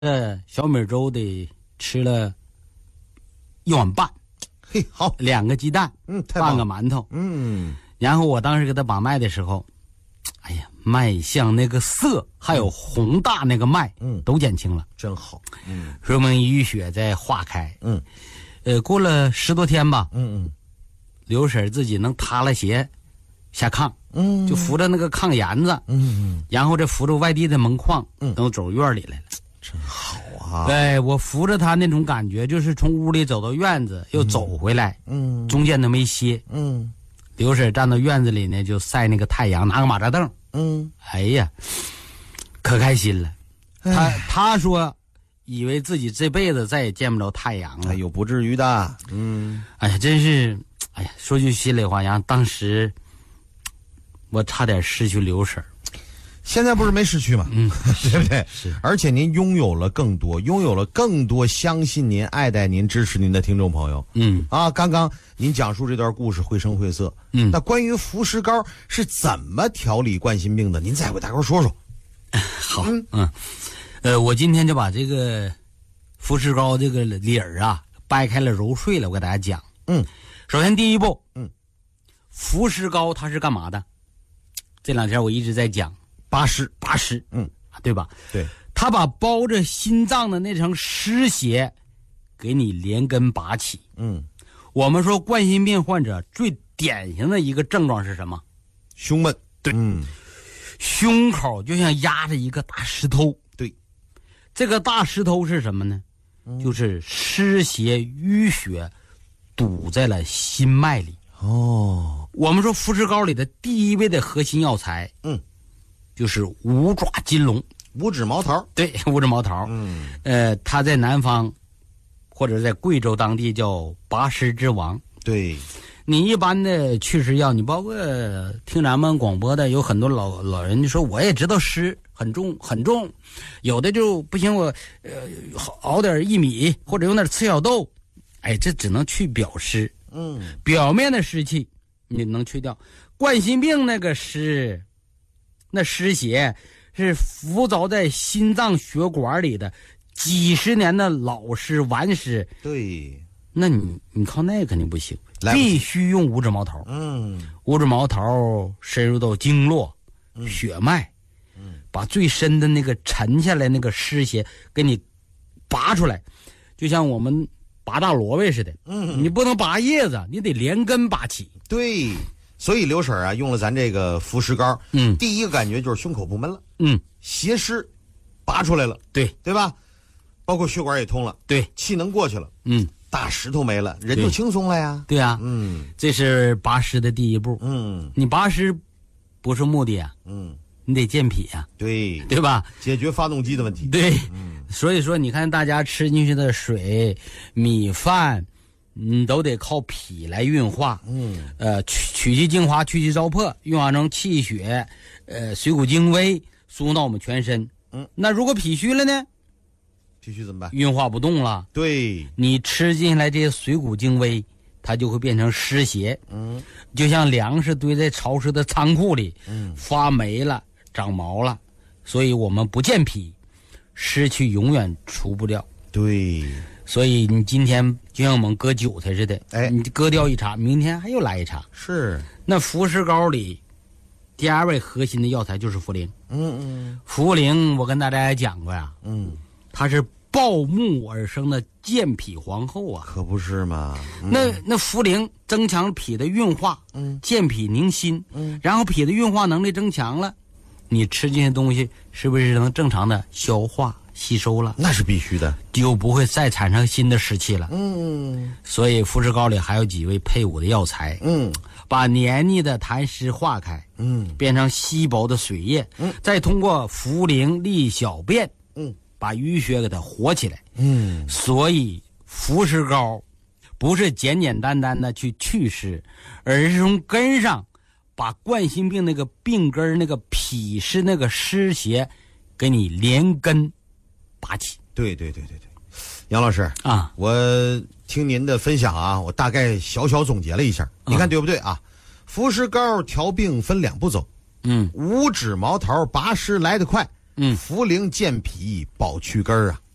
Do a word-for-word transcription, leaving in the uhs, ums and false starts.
呃，小米粥得吃了一碗半， 嘿，好， 两个鸡蛋， 嗯，太半棒了， 个馒头， 嗯， 然后我当时给他把脉的时候，哎呀，脉象那个色还有宏大那个脉， 嗯， 都减轻了， 真好，嗯， 说明淤血在化开， 嗯， 呃，过了十多天吧， 嗯嗯刘婶自己能塌了鞋下炕， 嗯， 就扶着那个炕沿子， 嗯嗯， 然后这扶着外地的门框， 嗯都走院里来了。 真好啊， 哎，我扶着他那种感觉，就是从屋里走到院子，又走回来， 嗯中间都没歇。 嗯刘婶站到院子里呢，就晒那个太阳，拿个马扎凳， 嗯， 哎呀，可开心了。他哎他说，以为自己这辈子再也见不着太阳了。 哎呦，不至于的，嗯， 哎呀，真是，哎呀，说句心里话，杨，当时我差点失去刘婶。 现在不是没失去吗？ 嗯， 对不对？ 是， 而且您拥有了更多，拥有了更多相信您、爱戴您、支持您的听众朋友。 嗯啊，刚刚您讲述这段故事绘声绘色， 嗯， 那关于服食膏是怎么调理冠心病的？您再给大伙说说。 好， 嗯嗯，呃，我今天就把这个服食膏这个理儿啊掰开了揉碎了，我给大家讲。 嗯， 首先第一步， 嗯， 服食膏它是干嘛的？这两天我一直在讲拔湿， 拔湿， 嗯， 对吧？ 对， 它把包着心脏的那层湿邪给你连根拔起。 嗯， 我们说冠心病患者最典型的一个症状是什么？ 胸闷， 对， 嗯， 胸口就像压着一个大石头。 对， 这个大石头是什么呢？ 嗯、 就是湿邪淤血堵在了心脉里。 哦， 我们说服食膏里的第一位的核心药材， 嗯， 就是五爪金龙， 五指毛桃， 对，五指毛桃。 嗯， 呃，它在南方或者在贵州当地叫拔湿之王。 对， 你一般的祛湿药，你包括听咱们广播的，有很多老老人就说，我也知道湿很重很重，有的就不行，我呃熬点薏米或者用点赤小豆，哎，这只能去表湿， 嗯， 表面的湿气你能去掉。冠心病那个湿，那湿邪是浮着在心脏血管里的几十年的老湿顽湿， 对， 那你你靠那个肯定不行， 来不及必须用五指毛桃。 嗯， 五指毛桃深入到经络、 嗯血脉， 嗯， 把最深的那个沉下来那个湿邪给你拔出来，就像我们拔大萝卜似的， 嗯， 你不能拔叶子，你得连根拔起。 对，所以刘婶啊用了咱这个服食膏， 嗯第一个感觉就是胸口不闷了， 嗯， 邪湿拔出来了， 对对吧？包括血管也通了， 对， 气能过去了， 嗯， 大石头没了，人就对轻松了呀。 对啊， 嗯这是拔湿的第一步。 嗯你拔湿不是目的啊， 嗯， 你得健脾啊， 对， 对吧？ 解决发动机的问题。 对， 嗯所以说你看大家吃进去的水、米饭，嗯，都得靠脾来运化。 嗯呃，取取其精华，去其糟粕，运化成气血，呃，水谷精微，输送到我们全身。 嗯， 那如果脾虚了呢？ 必须怎么办？ 运化不动了， 对， 你吃进来这些水谷精微，它就会变成湿邪。 嗯就像粮食堆在潮湿的仓库里， 嗯， 发霉了，长毛了，所以我们不健脾，湿气永远除不掉。 对， 所以你今天就像我们割韭菜似的， 哎你割掉一茬，明天还又来一茬。 是， 那服食膏里第二位核心的药材就是茯苓。 嗯嗯茯苓我跟大家也讲过呀， 嗯， 它是抱木而生的健脾皇后啊。 可不是嘛。嗯那那茯苓增强脾的运化， 嗯健脾宁心， 嗯， 然后脾的运化能力增强了，你吃这些东西是不是能正常的消化吸收了？ 那是必须的。 就不会再产生新的湿气了。 嗯所以服食膏里还有几味配伍的药材， 嗯把黏腻的痰湿化开， 嗯变成稀薄的水液， 嗯， 再通过茯苓利小便， 嗯把淤血给它活起来。 嗯， 所以服食膏不是简简单单的去祛湿，而是从根上把冠心病那个病根那个脾湿那个湿邪给你连根拔起。 对对对对对，杨老师啊， 我听您的分享啊，我大概小小总结了一下，你看对不对啊？服食膏调病分两步走， 嗯， 五指毛桃拔湿来得快， 嗯， 茯苓健脾保去根儿啊。